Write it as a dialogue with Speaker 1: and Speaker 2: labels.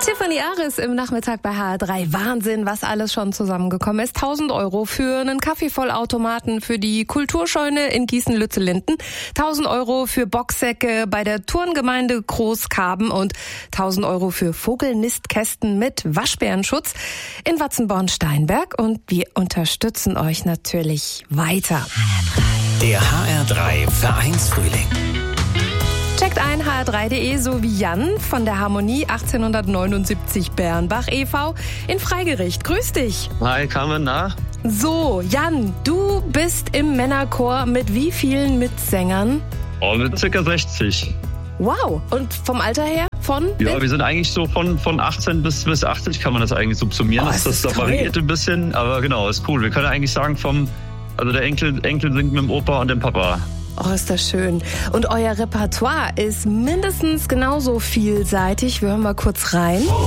Speaker 1: Stefanie Aris im Nachmittag bei HR3. Wahnsinn, was alles schon zusammengekommen ist. 1.000 Euro für einen Kaffeevollautomaten für die Kulturscheune in Gießen-Lützellinden, 1.000 Euro für Boxsäcke bei der Turngemeinde Großkarben und 1.000 Euro für Vogelnistkästen mit Waschbärenschutz in Watzenborn-Steinberg. Und wir unterstützen euch natürlich weiter.
Speaker 2: Der HR3 Vereinsfrühling.
Speaker 1: Checkt ein hr3.de sowie Jan von der Harmonie 1879 Bernbach e.V. in Freigericht. Grüß dich.
Speaker 3: Hi, Carmen, na?
Speaker 1: So, Jan, du bist im Männerchor mit wie vielen Mitsängern?
Speaker 3: Oh, mit circa 60.
Speaker 1: Wow, und vom Alter her?
Speaker 3: Ja, wir sind eigentlich so von 18 bis 80 kann man das eigentlich subsumieren.
Speaker 1: Oh,
Speaker 3: das variiert ein bisschen, aber genau, ist cool. Wir können eigentlich sagen also der Enkel singt mit dem Opa und dem Papa.
Speaker 1: Oh, ist das schön. Und euer Repertoire ist mindestens genauso vielseitig. Wir hören mal kurz rein.